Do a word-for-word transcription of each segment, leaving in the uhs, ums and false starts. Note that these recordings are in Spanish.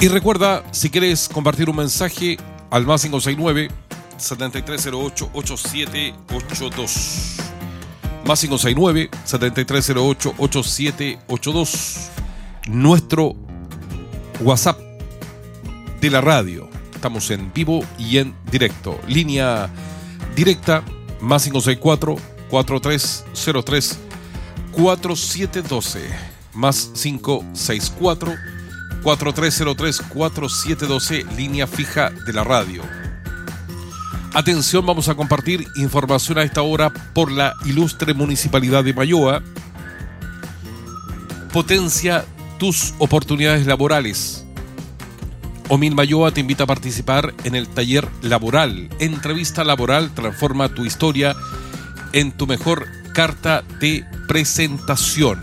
Y recuerda, si quieres compartir un mensaje, al más cinco seis nueve, siete tres cero ocho, ocho siete ocho dos. Más cinco seis nueve, siete tres cero ocho, ocho siete ocho dos. Nuestro WhatsApp de la radio. Estamos en vivo y en directo. Línea directa, más cinco seis cuatro, cuatro tres cero tres, cuatro siete uno dos. Más cinco seis cuatro, cuatro tres cero tres, cuatro siete uno dos, línea fija de la radio. Atención, vamos a compartir información a esta hora por la ilustre Municipalidad de Mayoa. Potencia tus oportunidades laborales. Omil Mayoa te invita a participar en el taller laboral. Entrevista laboral, transforma tu historia en tu mejor carta de presentación.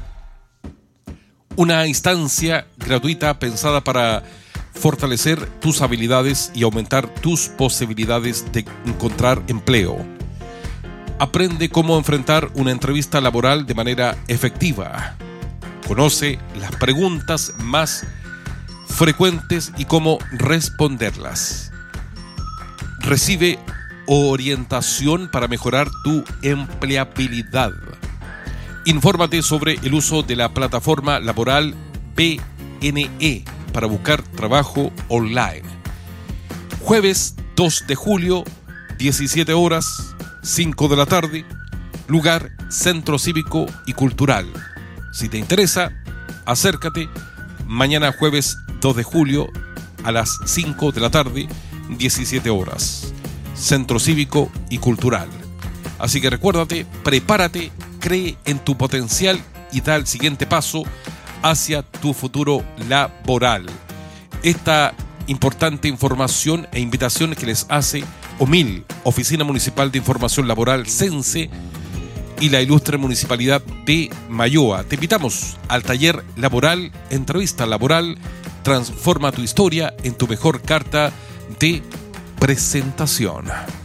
Una instancia gratuita pensada para fortalecer tus habilidades y aumentar tus posibilidades de encontrar empleo. Aprende cómo enfrentar una entrevista laboral de manera efectiva. Conoce las preguntas más frecuentes y cómo responderlas. Recibe orientación para mejorar tu empleabilidad. Infórmate sobre el uso de la plataforma laboral P N E para buscar trabajo online. Jueves dos de julio, diecisiete horas, cinco de la tarde, lugar Centro Cívico y Cultural. Si te interesa, acércate mañana jueves dos de julio a las cinco de la tarde, diecisiete horas, Centro Cívico y Cultural. Así que recuérdate, prepárate, cree en tu potencial y da el siguiente paso hacia tu futuro laboral. Esta importante información e invitación que les hace OMIL, Oficina Municipal de Información Laboral, CENSE, y la ilustre Municipalidad de Mayoa. Te invitamos al taller laboral, entrevista laboral, transforma tu historia en tu mejor carta de presentación.